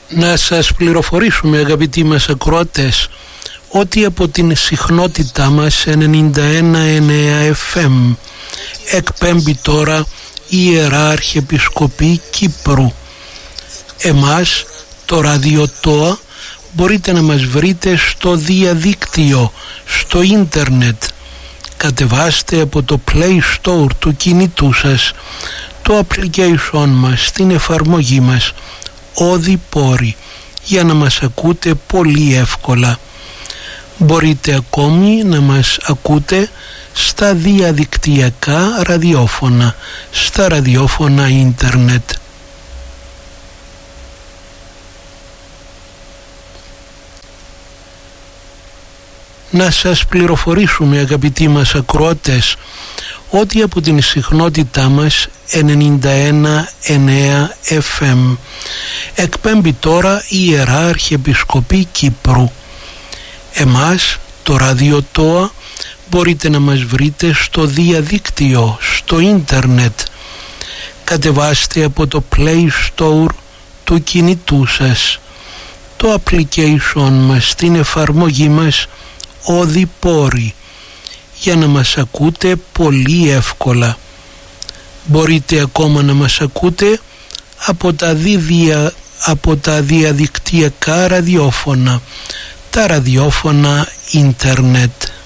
Να σας πληροφορήσουμε, αγαπητοί μας ακροατές, ότι από την συχνότητά μας 91,9 FM εκπέμπει τώρα η Ιερά Αρχιεπισκοπή Κύπρου. Εμάς, το ραδιοτόα, μπορείτε να μας βρείτε στο διαδίκτυο, στο ίντερνετ. Κατεβάστε από το Play Store του κινητού σας το application μας, την εφαρμογή μας, Όδη Πόρη, για να μας ακούτε πολύ εύκολα. Μπορείτε ακόμη να μας ακούτε στα διαδικτυακά ραδιόφωνα, στα ραδιόφωνα ίντερνετ. Να σας πληροφορήσουμε, αγαπητοί μας ακροατές, ότι από την συχνότητά μας 91,9 FM εκπέμπει τώρα η Ιερά Αρχιεπισκοπή Κύπρου. Εμάς, το ραδιοτόα, μπορείτε να μας βρείτε στο διαδίκτυο, στο ίντερνετ. Κατεβάστε από το Play Store του κινητού σας το application μας, την εφαρμογή μας, Όδη Πόρη, για να μας ακούτε πολύ εύκολα. Μπορείτε ακόμα να μας ακούτε από τα διαδικτυακά ραδιόφωνα, τα ραδιόφωνα ίντερνετ.